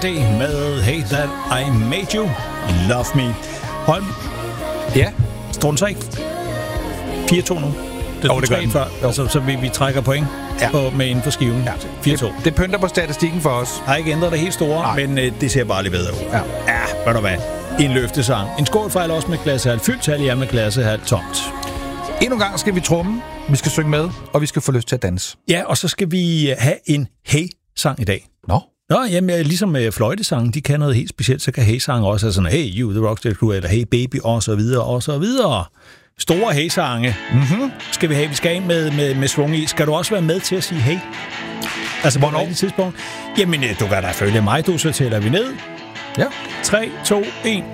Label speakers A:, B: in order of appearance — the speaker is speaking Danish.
A: Det med Hey That I Made You Love Me. Holm.
B: Ja.
A: Står den så ikke 4-2 nu? Det gør den før. Altså, så vi trækker point med inden for skiven. Ja. 4-2.
B: Det pynter på statistikken for os.
A: Har ikke ændret det helt store, men det ser bare lidt bedre ud. Ja, ved du hvad? En løftesang. En skålfejl også med glassehalv. Fyldt tal, ja, med glassehalv tomt.
B: Endnu en gang skal vi tromme, vi skal synge med, og vi skal få lyst til at danse.
A: Ja, og så skal vi have en hey-sang i dag.
B: Nå,
A: jamen, ligesom fløjtesangen, de kan noget helt specielt, så kan hey-sangen også have sådan, hey you, the Rocksteady Crew, eller hey baby, og så videre, og så videre. Store hey-sange skal vi have. Vi skal ind med svung i. Skal du også være med til at sige hey? Altså, hvornår? På et tidspunkt? Jamen, du kan da følge mig, så tæller vi ned.
B: Ja.
A: 3, 2, 1.